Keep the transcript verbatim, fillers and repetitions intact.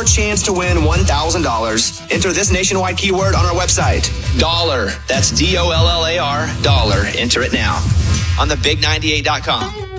your chance to win one thousand dollars. Enter this nationwide keyword on our website. Dollar. That's D O L L A R. Dollar. Enter it now on the big ninety-eight dot com.